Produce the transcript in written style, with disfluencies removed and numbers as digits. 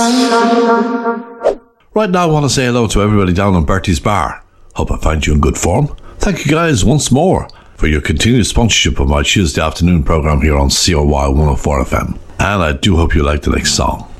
Right now, I want to say hello to everybody down in Bertie's Bar. Hope I find you in good form. Thank you guys once more for your continued sponsorship of my Tuesday afternoon programme here on COY 104 FM. And I do hope you like the next song.